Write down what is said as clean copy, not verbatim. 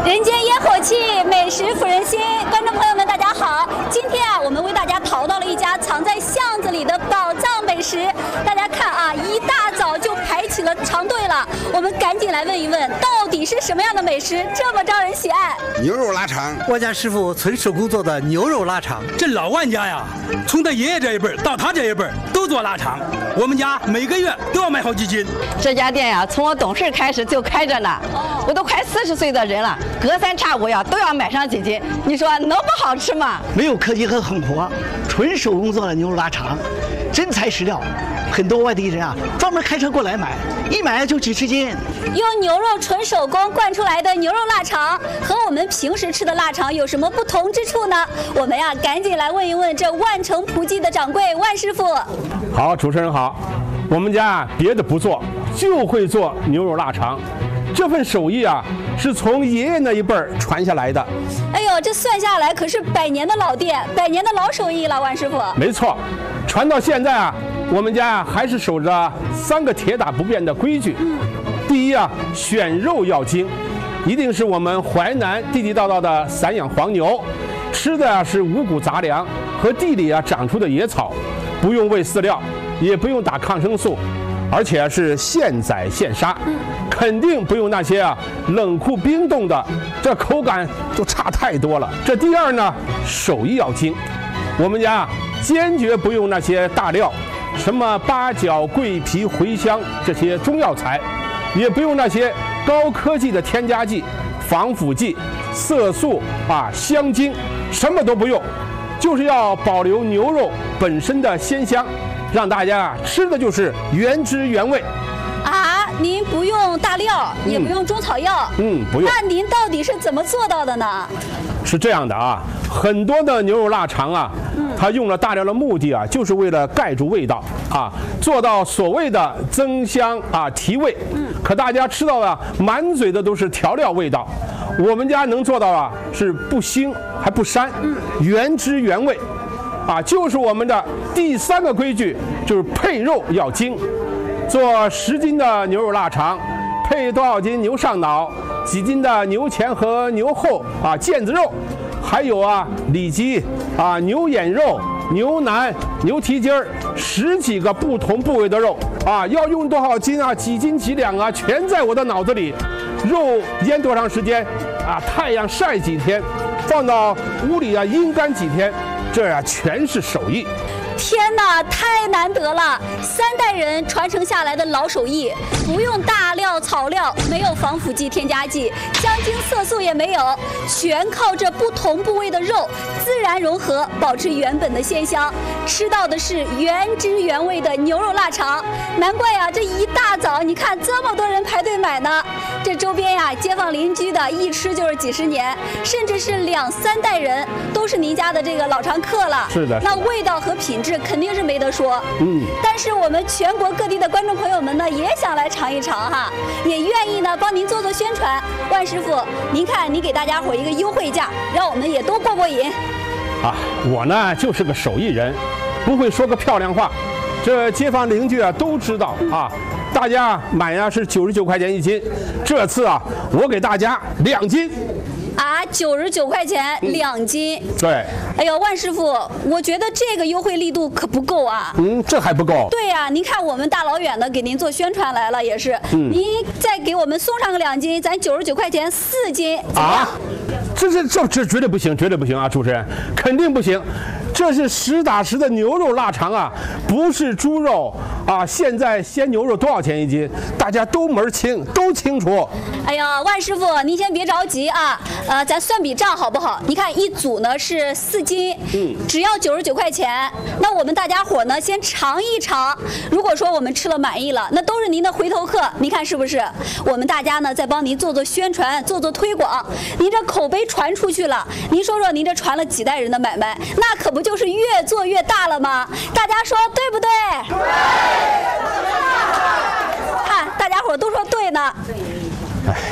人间烟火气，美食抚人心。观众朋友们，大家好！今天啊，我们为大家淘到了一家藏在巷子里的宝藏美食。大家看啊，一大早就排起了长队了。我们赶紧来问一问，到底是什么样的美食这么招人喜爱？ 牛肉腊肠， 我家师傅纯手工做的牛肉腊肠。 这老万家呀，从他爷爷这一辈到他这一辈都做腊肠，我们家每个月都要买好几斤。 这家店呀，从我懂事开始就开着呢，我都快40岁的人了，隔三差五呀都要买上几斤，你说能不好吃吗？ 没有科技和狠活，纯手工做的牛肉腊肠，真材实料。很多外地人啊，专门开车过来买，一买就几十斤。 用牛肉纯手工灌出来的牛肉腊肠，和我们平时吃的腊肠有什么不同之处呢？我们呀，赶紧来问一问这万城葡记的掌柜万师傅。 好，主持人好，我们家别的不做，就会做牛肉腊肠。这份手艺啊，是从爷爷那一辈传下来的。 哎呦，这算下来可是100年的老店，100年的老手艺了，万师傅。 没错，传到现在啊，我们家还是守着3个铁打不变的规矩。第一啊，选肉要精，一定是我们淮南地地道道的散养黄牛，吃的是五谷杂粮和地里啊长出的野草，不用喂饲料，也不用打抗生素，而且是现宰现杀，肯定不用那些啊冷库冰冻的，这口感都差太多了。这第二呢，手艺要精，我们家坚决不用那些大料，什么八角、桂皮、茴香这些中药材，也不用那些高科技的添加剂、防腐剂、色素啊、香精，什么都不用，就是要保留牛肉本身的鲜香，让大家啊吃的就是原汁原味。 啊，您不用大料，也不用中草药， 不用。 那您到底是怎么做到的呢？ 是这样的啊，很多的牛肉腊肠啊，它用了大料的目的啊，就是为了盖住味道啊，做到所谓的增香啊提味。可大家吃到的满嘴的都是调料味道，我们家能做到啊，是不腥还不膻，原汁原味。啊，就是我们的第3个规矩，就是配肉要精。做10斤的牛肉腊肠，配多少斤牛上脑，几斤的牛前和牛后啊腱子肉，还有啊里脊啊牛眼肉、牛腩、牛蹄筋儿，10几个不同部位的肉啊，要用多少斤啊，几斤几两啊，全在我的脑子里。肉腌多长时间啊，太阳晒几天，放到屋里啊阴干几天，这呀全是手艺。 天哪，太难得了！3代人传承下来的老手艺，不用大料草料，没有防腐剂添加剂，香精色素也没有，全靠这不同部位的肉自然融合，保持原本的鲜香，吃到的是原汁原味的牛肉腊肠。难怪呀，这一大早你看这么多人排队买呢。这周边呀，街坊邻居的一吃就是几十年，甚至是2、3代人都是您家的这个老常客了。 是的， 那味道和品质肯定是没得说。但是我们全国各地的观众朋友们呢，也想来尝一尝哈，也愿意呢帮您做宣传。万师傅，您看您给大家伙一个优惠价，让我们也都过过瘾。 啊，我呢就是个手艺人，不会说个漂亮话，这街坊邻居啊都知道啊。大家买呀是99块钱1斤，这次啊我给大家2斤。 啊，99块钱2斤。 对。 哎呦，万师傅，我觉得这个优惠力度可不够啊。 这还不够。 对呀，您看我们大老远的给您做宣传来了，也是。您再给我们送上个2斤，咱99块钱4斤。啊？ 这绝对不行，绝对不行啊！主持人，肯定不行。这是实打实的牛肉腊肠啊，不是猪肉啊！现在鲜牛肉多少钱1斤？大家都门清，都清楚。 哎呀，万师傅，您先别着急啊，咱算笔账好不好？你看一组呢是4斤，只要99块钱。那我们大家伙呢先尝一尝，如果说我们吃了满意了，那都是您的回头客，您看是不是？我们大家呢再帮您做宣传，做推广，您这口碑传出去了，您说说您这传了几代人的买卖，那可不就是越做越大了吗？大家说对不对？对。看大家伙都说对呢。